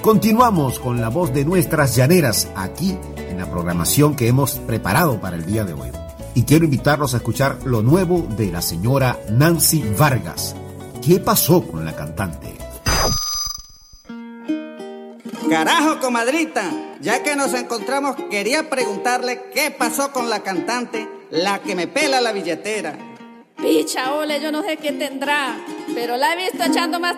Continuamos con la voz de nuestras llaneras aquí en la programación que hemos preparado para el día de hoy. Y quiero invitarlos a escuchar lo nuevo de la señora Nancy Vargas. ¿Qué pasó con la cantante? Carajo, comadrita, ya que nos encontramos, quería preguntarle qué pasó con la cantante, la que me pela la billetera. Picha, ole, yo no sé qué tendrá, pero la he visto echando más